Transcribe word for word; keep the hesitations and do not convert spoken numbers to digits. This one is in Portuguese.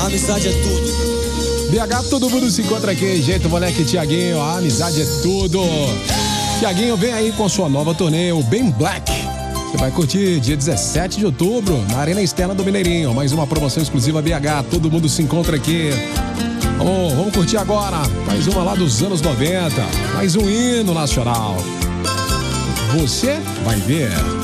A amizade é tudo. B H, todo mundo se encontra aqui. Jeito, moleque, Tiaguinho, a amizade é tudo. Tiaguinho vem aí com a sua nova turnê, o Bem Black. Você vai curtir dia dezessete de outubro, na Arena Externa do Mineirinho. Mais uma promoção exclusiva B H, todo mundo se encontra aqui. Vamos, vamos curtir agora, mais uma lá dos anos noventa. Mais um hino nacional. Você vai ver.